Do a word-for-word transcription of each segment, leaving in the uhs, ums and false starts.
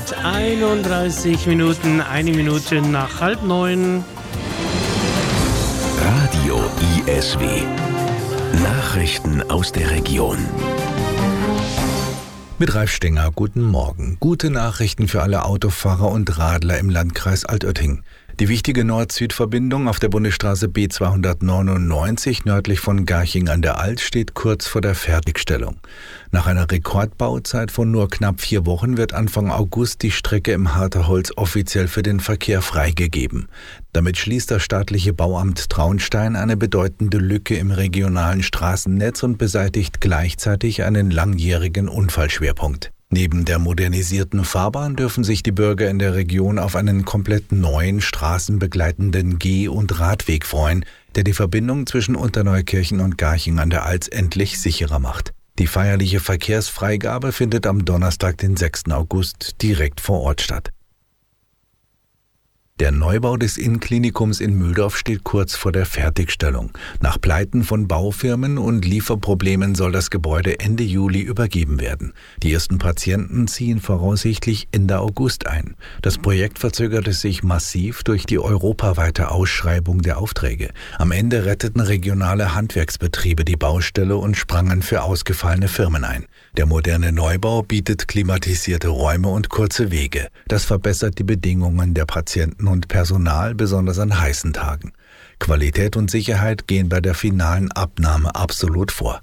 einunddreißig Minuten, eine Minute nach halb neun. Radio I S W. Nachrichten aus der Region. Mit Ralf Stenger, guten Morgen. Gute Nachrichten für alle Autofahrer und Radler im Landkreis Altötting. Die wichtige Nord-Süd-Verbindung auf der Bundesstraße B zweihundertneunundneunzig nördlich von Garching an der Alz steht kurz vor der Fertigstellung. Nach einer Rekordbauzeit von nur knapp vier Wochen wird Anfang August die Strecke im Harterholz offiziell für den Verkehr freigegeben. Damit schließt das staatliche Bauamt Traunstein eine bedeutende Lücke im regionalen Straßennetz und beseitigt gleichzeitig einen langjährigen Unfallschwerpunkt. Neben der modernisierten Fahrbahn dürfen sich die Bürger in der Region auf einen komplett neuen straßenbegleitenden Geh- und Radweg freuen, der die Verbindung zwischen Unterneukirchen und Garching an der Alz endlich sicherer macht. Die feierliche Verkehrsfreigabe findet am Donnerstag, den sechsten August, direkt vor Ort statt. Der Neubau des Innklinikums in Mühldorf steht kurz vor der Fertigstellung. Nach Pleiten von Baufirmen und Lieferproblemen soll das Gebäude Ende Juli übergeben werden. Die ersten Patienten ziehen voraussichtlich Ende August ein. Das Projekt verzögerte sich massiv durch die europaweite Ausschreibung der Aufträge. Am Ende retteten regionale Handwerksbetriebe die Baustelle und sprangen für ausgefallene Firmen ein. Der moderne Neubau bietet klimatisierte Räume und kurze Wege. Das verbessert die Bedingungen der Patienten und Personal, besonders an heißen Tagen. Qualität und Sicherheit gehen bei der finalen Abnahme absolut vor.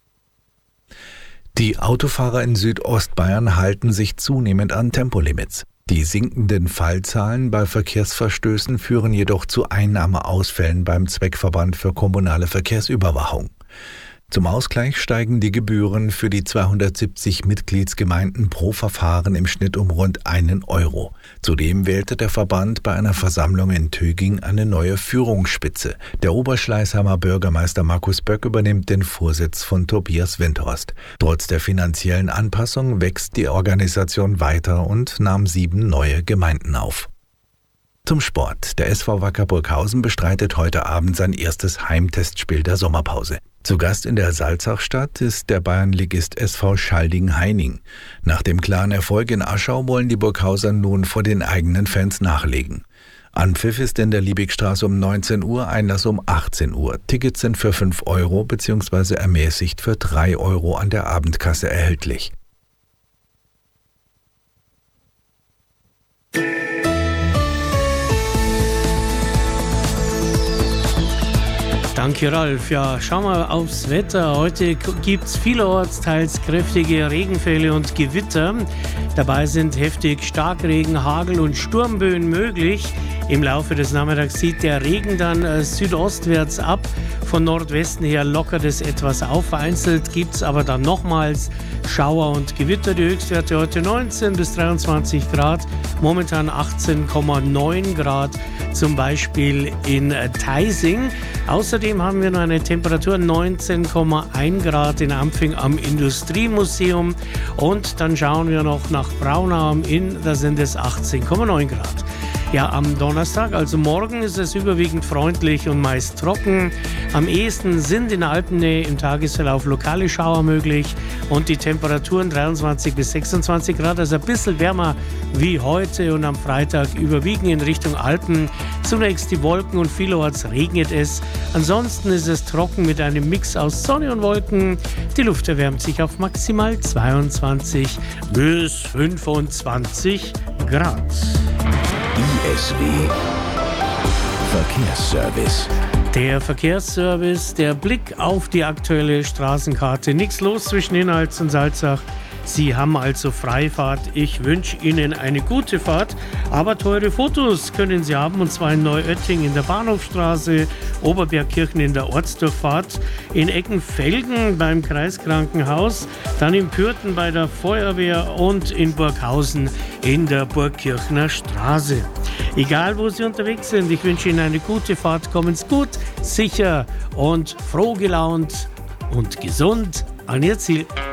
Die Autofahrer in Südostbayern halten sich zunehmend an Tempolimits. Die sinkenden Fallzahlen bei Verkehrsverstößen führen jedoch zu Einnahmeausfällen beim Zweckverband für kommunale Verkehrsüberwachung. Zum Ausgleich steigen die Gebühren für die zweihundertsiebzig Mitgliedsgemeinden pro Verfahren im Schnitt um rund einen Euro. Zudem wählte der Verband bei einer Versammlung in Töging eine neue Führungsspitze. Der Oberschleißheimer Bürgermeister Markus Böck übernimmt den Vorsitz von Tobias Windhorst. Trotz der finanziellen Anpassung wächst die Organisation weiter und nahm sieben neue Gemeinden auf. Zum Sport. Der S V Wacker Burghausen bestreitet heute Abend sein erstes Heimtestspiel der Sommerpause. Zu Gast in der Salzachstadt ist der Bayernligist S V Schalding-Heining. Nach dem klaren Erfolg in Aschau wollen die Burghauser nun vor den eigenen Fans nachlegen. Anpfiff ist in der Liebigstraße um neunzehn Uhr, Einlass um achtzehn Uhr. Tickets sind für fünf Euro bzw. ermäßigt für drei Euro an der Abendkasse erhältlich. Danke, Ralf. Ja, schauen wir aufs Wetter. Heute gibt es vielerorts teils kräftige Regenfälle und Gewitter. Dabei sind heftig Starkregen, Hagel und Sturmböen möglich. Im Laufe des Nachmittags zieht der Regen dann äh, südostwärts ab. Von Nordwesten her lockert es etwas auf. Vereinzelt gibt es aber dann nochmals Schauer und Gewitter. Die Höchstwerte heute neunzehn bis dreiundzwanzig Grad, momentan achtzehn Komma neun Grad, zum Beispiel in äh, Teising. Außerdem haben wir noch eine Temperatur neunzehn Komma eins Grad in Ampfing am Industriemuseum. Und dann schauen wir noch nach Braunau am Inn, da sind es achtzehn Komma neun Grad. Ja, am Donnerstag, also morgen, ist es überwiegend freundlich und meist trocken. Am ehesten sind in der Alpennähe im Tagesverlauf lokale Schauer möglich und die Temperaturen dreiundzwanzig bis sechsundzwanzig Grad, also ein bisschen wärmer wie heute. Und am Freitag überwiegen in Richtung Alpen zunächst die Wolken und vielerorts regnet es. Ansonsten ist es trocken mit einem Mix aus Sonne und Wolken. Die Luft erwärmt sich auf maximal zweiundzwanzig bis fünfundzwanzig Grad. I S W Verkehrsservice. Der Verkehrsservice, der Blick auf die aktuelle Straßenkarte. Nichts los zwischen Inhalt und Salzach. Sie haben also Freifahrt. Ich wünsche Ihnen eine gute Fahrt, aber teure Fotos können Sie haben, und zwar in Neuötting in der Bahnhofstraße, Oberbergkirchen in der Ortsdurchfahrt, in Eckenfelgen beim Kreiskrankenhaus, dann in Pürten bei der Feuerwehr und in Burghausen in der Burgkirchner Straße. Egal, wo Sie unterwegs sind, ich wünsche Ihnen eine gute Fahrt. Kommen Sie gut, sicher und froh gelaunt und gesund an Ihr Ziel.